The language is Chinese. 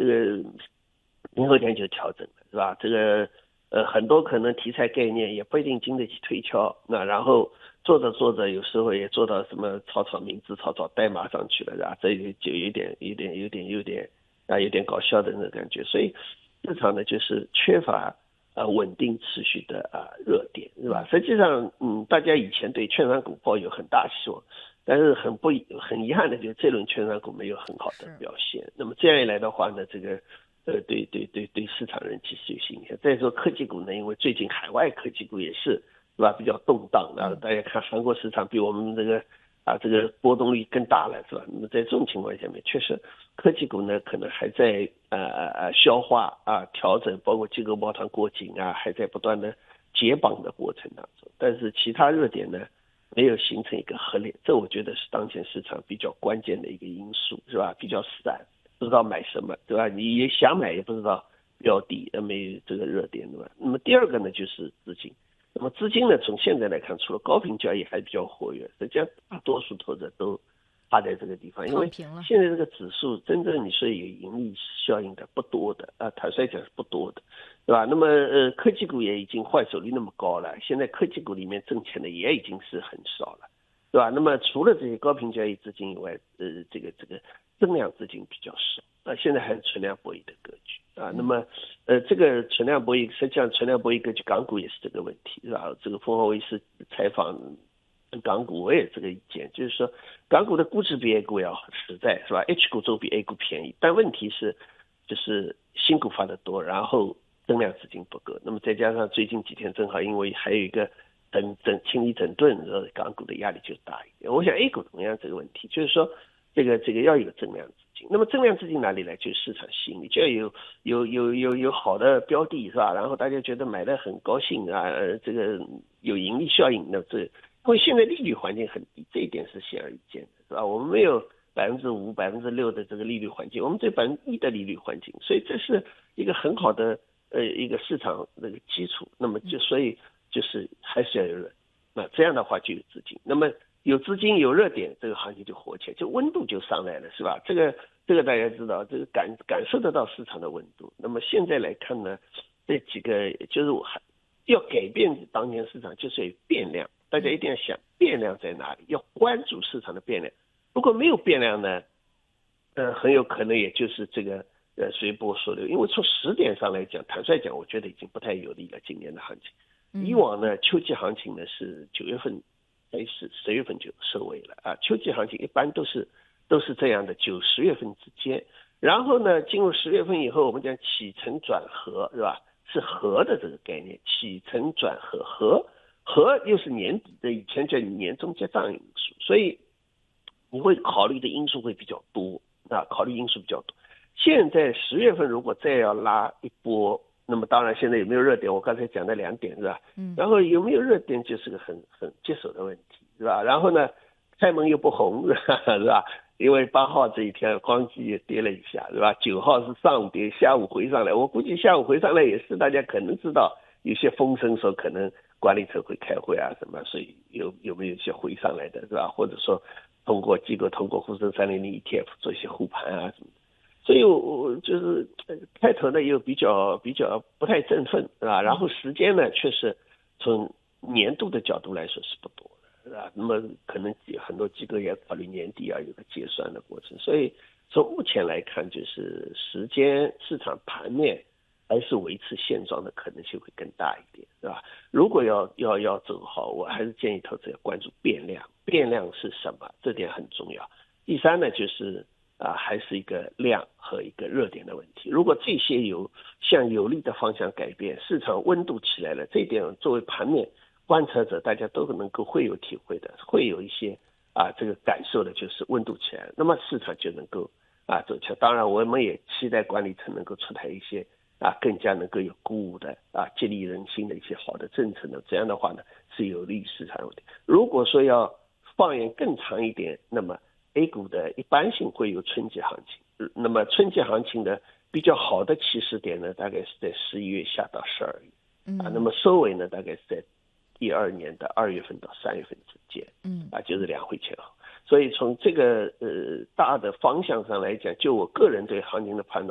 这个明后天就调整了，是吧？这个很多可能题材概念也不一定经得起推敲，那然后做着做着，有时候也做到什么草草名字、草草代码上去了，是吧？这就有点搞笑的那个感觉，所以市场呢就是缺乏稳定持续的热点，是吧？实际上，大家以前对券商股抱有很大希望，但是很遗憾的就是这轮券商股没有很好的表现。那么这样一来的话呢，这个对市场人气是有影响。再说科技股呢，因为最近海外科技股也是吧比较动荡，然后大家看韩国市场比我们这个波动率更大了，是吧？那么在这种情况下面，确实科技股呢可能还在消化调整，包括机构抱团过紧还在不断的解绑的过程当中。但是其他热点呢没有形成一个合力，这我觉得是当前市场比较关键的一个因素，是吧？比较散，不知道买什么，对吧？你也想买也不知道标的，没有这个热点，对吧？那么第二个呢就是资金。那么资金呢，从现在来看，除了高频交易还比较活跃，实际上大多数投资者都趴在这个地方，因为现在这个指数真正你说有盈利效应的不多的坦率讲是不多的，对吧？那么科技股也已经换手率那么高了，现在科技股里面挣钱的也已经是很少了，对吧？那么除了这些高频交易资金以外，这个增量资金比较少现在还是存量博弈的格局那么这个存量博弈，实际上存量博弈格局港股也是这个问题，是吧？这个凤凰卫视采访港股我也这个意见，就是说港股的估值比 A 股要实在，是吧？ H 股都比 A 股便宜，但问题是就是新股发的多，然后增量资金不够，那么再加上最近几天正好因为还有一个清理整顿，港股的压力就大一点。我想 A 股同样这个问题，就是说这个要有增量资金，那么增量资金哪里来？就是市场吸引力，就要有好的标的，是吧？然后大家觉得买得很高兴这个有盈利效应，那这因为现在利率环境很低，这一点是显而易见的，是吧？我们没有5%、6%的这个利率环境，我们只有1%的利率环境，所以这是一个很好的一个市场那个基础。那么所以就是还是要有人，那这样的话就有资金，那么有资金有热点，这个行情就火起来，就温度就上来了，是吧？这个大家知道，这个感受得到市场的温度。那么现在来看呢，这几个就是我还要改变当前市场，就是有变量，大家一定要想变量在哪里，要关注市场的变量。如果没有变量呢，很有可能也就是这个随波逐流。因为从时点上来讲，坦率讲，我觉得已经不太有利了今年的行情。以往呢，秋季行情呢是9月份开始，10月份就收尾了秋季行情一般都是这样的，9、10月份之间。然后呢，进入10月份以后，我们讲起承转合，是吧？是合的这个概念，起承转合，合又是年底的，以前叫年终结账因素，所以你会考虑的因素会比较多考虑因素比较多。现在10月份如果再要拉一波，那么当然现在有没有热点，我刚才讲的2点，是吧？然后有没有热点就是个很棘手的问题，是吧？然后呢，开门又不红，是吧？因为8号这一天光基也跌了一下，是吧？9号是上跌，下午回上来，我估计下午回上来也是大家可能知道有些风声说可能管理层会开会什么，所以有没有一些回上来的，是吧？或者说通过机构通过沪深300 ETF 做一些护盘什么的。所以我就是开头呢又比较不太振奋，是吧？然后时间呢确实从年度的角度来说是不多的，是吧？那么可能很多机构也考虑年底有个结算的过程，所以从目前来看，就是时间市场盘面还是维持现状的可能性会更大一点，是吧？如果要走好，我还是建议投资者关注变量，变量是什么？这点很重要。第三呢，就是还是一个量和一个热点的问题。如果这些向有利的方向改变，市场温度起来了，这一点作为盘面观察者，大家都能够会有体会的，会有一些这个感受的，就是温度起来了，那么市场就能够走强。当然，我们也期待管理层能够出台一些更加能够有鼓舞的激励人心的一些好的政策呢，这样的话呢是有利于市场的。如果说要放眼更长一点，那么A 股的一般性会有春季行情，那么春季行情的比较好的起始点呢，大概是在11月下到12月，那么收尾呢，大概是在第2年的2月份到3月份之间，就是2会前后。所以从这个大的方向上来讲，就我个人对行情的判断。